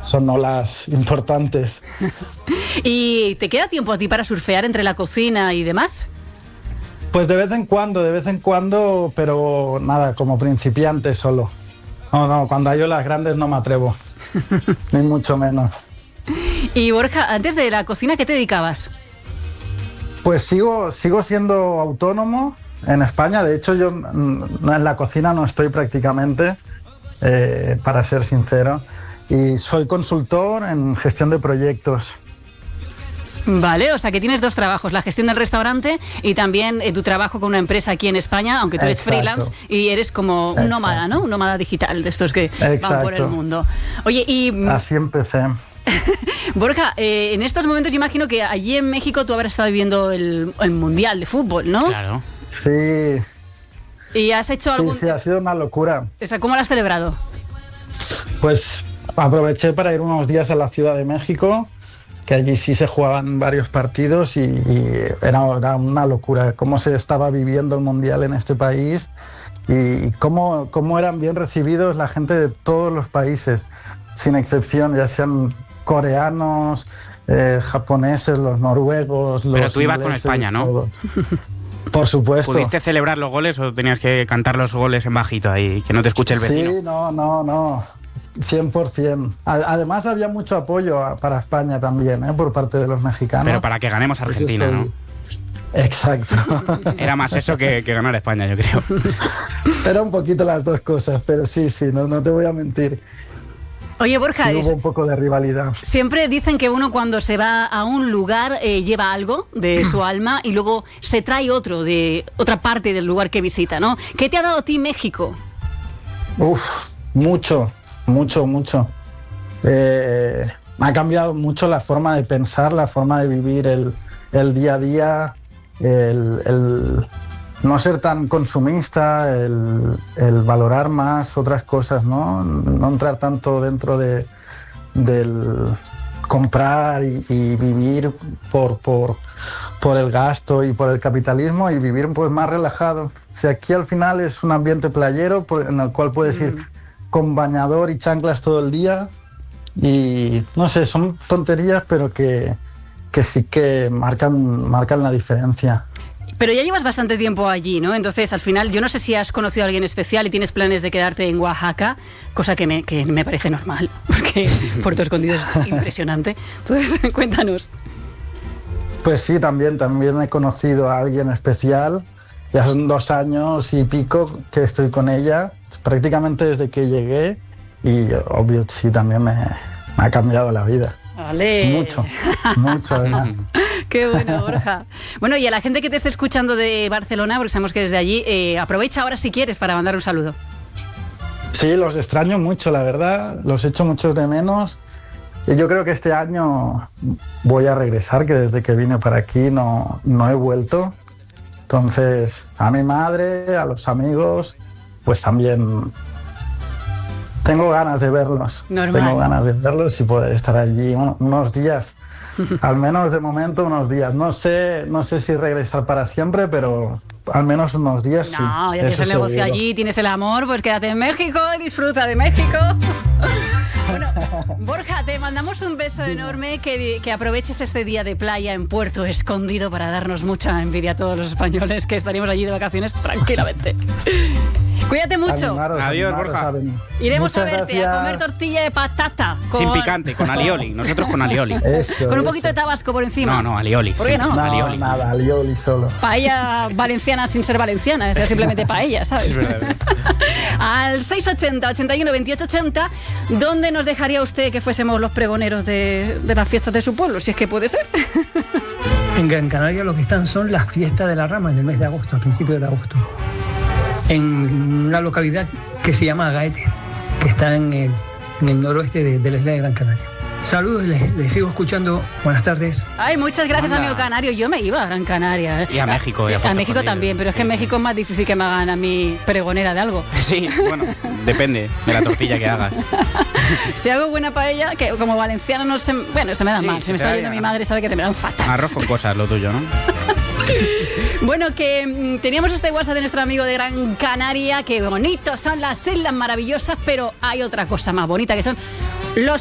son olas importantes. ¿Y te queda tiempo a ti para surfear entre la cocina y demás? Pues de vez en cuando, pero nada, como principiante solo. No, cuando hay olas grandes no me atrevo, ni mucho menos. Y Borja, antes de la cocina, ¿qué te dedicabas? Pues sigo siendo autónomo en España. De hecho, yo en la cocina no estoy prácticamente, para ser sincero. Y soy consultor en gestión de proyectos. Vale, o sea que tienes dos trabajos, la gestión del restaurante y también tu trabajo con una empresa aquí en España, aunque tú eres freelance y eres como un nómada, ¿no? Un nómada digital de estos que van por el mundo. Oye, y... Así empecé. Borja, en estos momentos yo imagino que allí en México tú habrás estado viviendo el Mundial de Fútbol, ¿no? Claro. Sí. ¿Y has hecho algún...? Sí, ha sido una locura. O sea, ¿cómo lo has celebrado? Pues aproveché para ir unos días a la Ciudad de México, que allí sí se jugaban varios partidos y era una locura cómo se estaba viviendo el Mundial en este país y cómo eran bien recibidos la gente de todos los países, sin excepción, ya sean coreanos, japoneses, los noruegos, los Pero tú ibas ingleses, con España, ¿no? Todos. Por supuesto. ¿Pudiste celebrar los goles o tenías que cantar los goles en bajito ahí, que no te escuche el vecino? Sí, no. 100%. Además había mucho apoyo para España también, por parte de los mexicanos. Pero para que ganemos a Argentina, ¿no? Exacto. Era más eso que ganar a España, yo creo. Era un poquito las dos cosas, pero sí, no te voy a mentir. Oye, Borja, sí, hubo un poco de rivalidad. Siempre dicen que uno cuando se va a un lugar lleva algo de su alma y luego se trae otro de otra parte del lugar que visita, ¿no? ¿Qué te ha dado a ti México? Mucho. Me ha cambiado mucho la forma de pensar, la forma de vivir el día a día, el no ser tan consumista, el valorar más otras cosas, ¿no? No entrar tanto dentro del comprar y vivir por el gasto y por el capitalismo y vivir pues más relajado. O sea, aquí al final es un ambiente playero en el cual puedes ir con bañador y chanclas todo el día y no sé, son tonterías pero que sí que marcan la diferencia. Pero ya llevas bastante tiempo allí, ¿no? Entonces, al final, yo no sé si has conocido a alguien especial y tienes planes de quedarte en Oaxaca, cosa que me parece normal, porque Puerto Escondido es impresionante. Entonces, cuéntanos. Pues sí, también he conocido a alguien especial. Ya son 2 años y pico que estoy con ella, prácticamente desde que llegué, y obvio sí también me ha cambiado la vida. Vale. Mucho además. Qué bueno, Borja. Bueno, y a la gente que te esté escuchando de Barcelona, porque sabemos que eres de allí, aprovecha ahora si quieres para mandar un saludo. Sí, los extraño mucho, la verdad, los echo mucho de menos. Y yo creo que este año voy a regresar, que desde que vine para aquí no he vuelto. Entonces, a mi madre, a los amigos, pues también tengo ganas de verlos. Normal. Tengo ganas de verlos y poder estar allí unos días. Al menos de momento unos días. No sé si regresar para siempre, pero al menos unos días sí. No, ya tienes el negocio allí, tienes el amor, pues quédate en México y disfruta de México. Bueno, Borja, te mandamos un beso enorme, que aproveches este día de playa en Puerto Escondido para darnos mucha envidia a todos los españoles que estaríamos allí de vacaciones tranquilamente. Cuídate mucho. Adiós, Borja. Iremos Muchas a verte gracias. a comer tortilla de patata. Sin picante, con alioli. Nosotros con alioli. Con un poquito de tabasco por encima. No, alioli. ¿Por qué no? No, nada, alioli solo. Paella valenciana sin ser valenciana, es simplemente paella, ¿sabes? Es verdad. Al 680 81 28 80, ¿dónde nos dejaría usted que fuésemos los pregoneros de las fiestas de su pueblo? Si es que puede ser. En Gran Canaria lo que están son las fiestas de la rama en el mes de agosto, a principios de agosto. En una localidad que se llama Agaete, que está en el noroeste de la isla de Gran Canaria. Saludos, les sigo escuchando. Buenas tardes. Ay, muchas gracias, amigo canario. Yo me iba a Gran Canaria. Y a México. Y a México también, pero es que en México es más difícil que me hagan a mí pregonera de algo. Sí, bueno, depende de la tortilla que hagas. Si hago buena paella, que como valenciano no se... Bueno, se me da mal. Si me está viendo mi madre, sabe que se me dan fatal. Arroz con cosas, lo tuyo, ¿no? Bueno, que teníamos este WhatsApp de nuestro amigo de Gran Canaria. Qué bonitos son las islas maravillosas, pero hay otra cosa más bonita, que son los